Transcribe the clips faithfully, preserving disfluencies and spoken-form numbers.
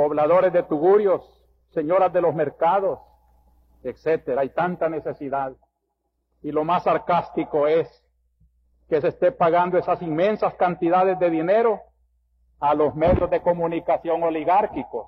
pobladores de tugurios, señoras de los mercados, etcétera. Hay tanta necesidad. Y lo más sarcástico es que se esté pagando esas inmensas cantidades de dinero a los medios de comunicación oligárquicos.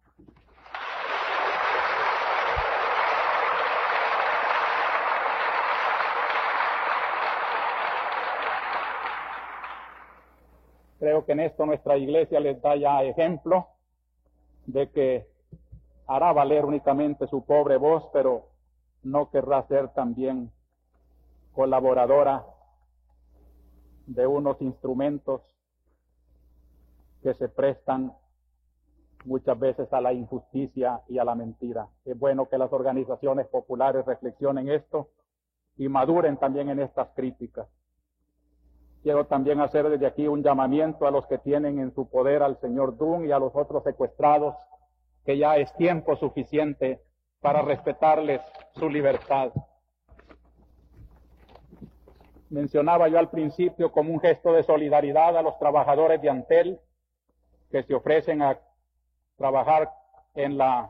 Creo que en esto nuestra iglesia les da ya ejemplo de que hará valer únicamente su pobre voz, pero no querrá ser también colaboradora de unos instrumentos que se prestan muchas veces a la injusticia y a la mentira. Es bueno que las organizaciones populares reflexionen esto y maduren también en estas críticas. Quiero también hacer desde aquí un llamamiento a los que tienen en su poder al señor Dunn y a los otros secuestrados, que ya es tiempo suficiente para respetarles su libertad. Mencionaba yo al principio como un gesto de solidaridad a los trabajadores de Antel que se ofrecen a trabajar en la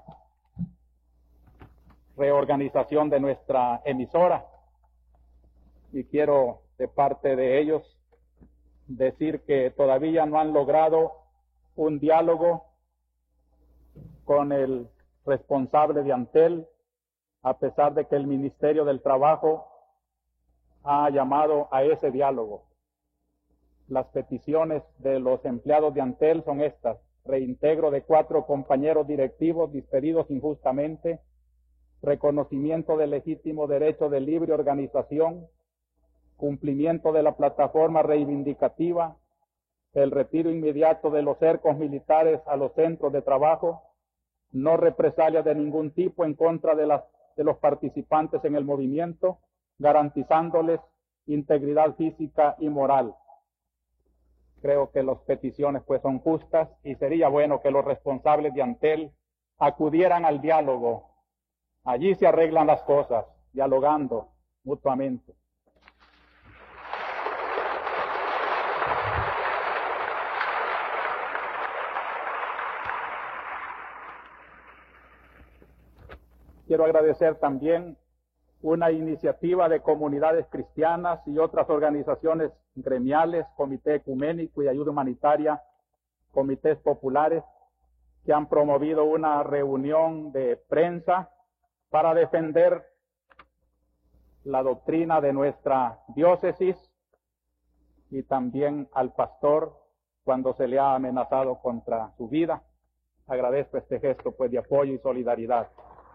reorganización de nuestra emisora, y quiero de parte de ellos decir que todavía no han logrado un diálogo con el responsable de Antel, a pesar de que el Ministerio del Trabajo ha llamado a ese diálogo. Las peticiones de los empleados de Antel son estas: reintegro de cuatro compañeros directivos despedidos injustamente, reconocimiento del legítimo derecho de libre organización, cumplimiento de la plataforma reivindicativa, el retiro inmediato de los cercos militares a los centros de trabajo, no represalias de ningún tipo en contra de, las, de los participantes en el movimiento, garantizándoles integridad física y moral. Creo que las peticiones pues son justas y sería bueno que los responsables de Antel acudieran al diálogo. Allí se arreglan las cosas, dialogando mutuamente. Quiero agradecer también una iniciativa de comunidades cristianas y otras organizaciones gremiales, Comité Ecuménico y de Ayuda Humanitaria, comités populares, que han promovido una reunión de prensa para defender la doctrina de nuestra diócesis y también al pastor cuando se le ha amenazado contra su vida. Agradezco este gesto pues de apoyo y solidaridad.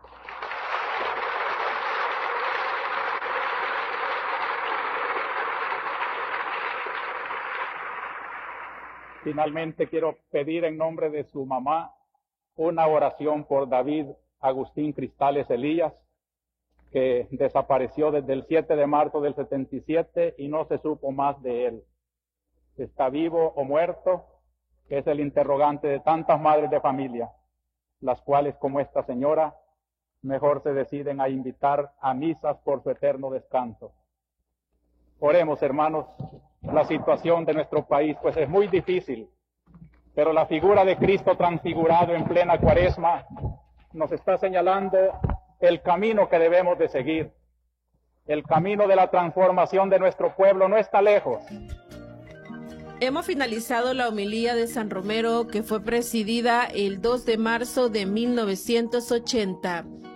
Finalmente quiero pedir en nombre de su mamá una oración por David Agustín Cristales Elías, que desapareció desde el siete de marzo del setenta y siete y no se supo más de él. ¿Está vivo o muerto? Es el interrogante de tantas madres de familia, las cuales, como esta señora, mejor se deciden a invitar a misas por su eterno descanso. Oremos, hermanos. La situación de nuestro país pues es muy difícil, pero la figura de Cristo transfigurado en plena Cuaresma nos está señalando el camino que debemos de seguir. El camino de la transformación de nuestro pueblo no está lejos. Hemos finalizado la homilía de San Romero, que fue presidida el dos de marzo de mil novecientos ochenta.